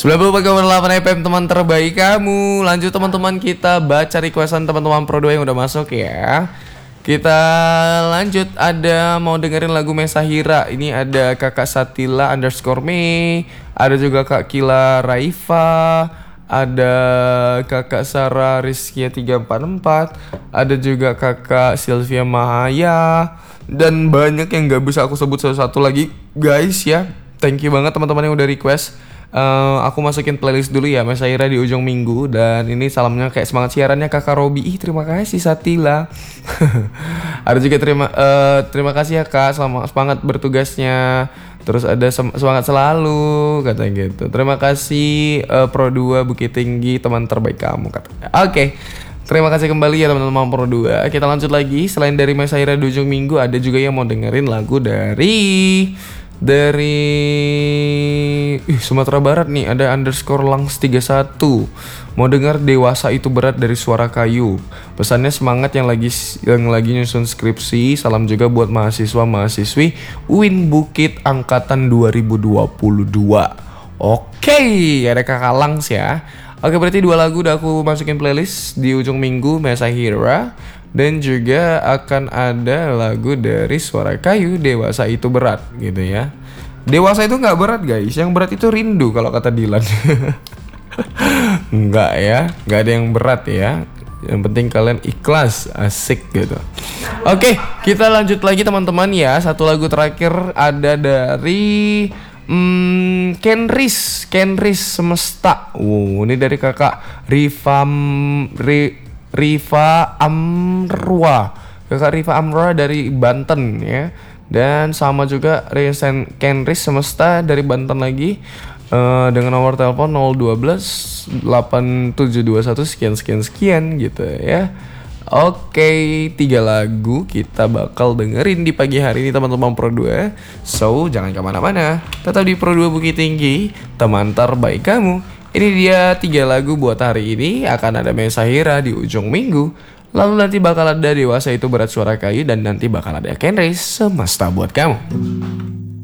90,8 FM teman terbaik kamu. Lanjut teman-teman, kita baca requestan teman-teman Pro 2 yang udah masuk ya. Kita lanjut, ada mau dengerin lagu Mesahira. Ini ada Kakak Satila _me, ada juga Kak Kila Raifa, ada Kakak Sarah Rizkia 344, ada juga Kakak Sylvia Mahaya, dan banyak yang gak bisa aku sebut satu-satu lagi guys ya. Thank you banget teman-teman yang udah request. Aku masukin playlist dulu ya, Mesahira di ujung minggu. Dan ini salamnya kayak semangat siarannya Kakak Robi. Terima kasih Satila. Ada juga terima kasih ya Kak, selamat semangat bertugasnya. Terus ada semangat selalu katanya gitu. Terima kasih Pro 2 Bukit Tinggi, teman terbaik kamu katanya. Oke. Terima kasih kembali ya teman-teman Pro 2. Kita lanjut lagi. Selain dari Mesahira di ujung minggu, ada juga yang mau dengerin lagu dari Sumatera Barat nih, ada _langs31 mau dengar Dewasa Itu Berat dari Suara Kayu. Pesannya semangat yang lagi nyusun skripsi. Salam juga buat mahasiswa-mahasiswi UIN Bukit angkatan 2022. Oke, ada Kakak Langs ya. Oke, berarti 2 lagu udah aku masukin playlist di ujung minggu, Mesahira. Dan juga akan ada lagu dari Suara Kayu, Dewasa Itu Berat gitu ya. Dewasa itu gak berat guys, yang berat itu rindu kalau kata Dilan. Enggak ya, gak ada yang berat ya. Yang penting kalian ikhlas, asik gitu. Oke, kita lanjut lagi teman-teman ya. Satu lagu terakhir ada dari Kenris Semesta. Ini dari Kakak Riva Amrwa. Kakak Riva Amrwa dari Banten ya. Dan sama juga Kenris Semesta dari Banten lagi, dengan nomor telepon 012 8721 sekian gitu ya. Oke, 3 lagu kita bakal dengerin di pagi hari ini teman-teman Pro 2. So, jangan kemana-mana, tetap di Pro 2 Bukit Tinggi, teman terbaik kamu. Ini dia 3 lagu buat hari ini. Akan ada Mesahira di ujung minggu, lalu nanti bakal ada Dewasa Itu Berat Suara Kayu, dan nanti bakal ada Kenris Semesta buat kamu.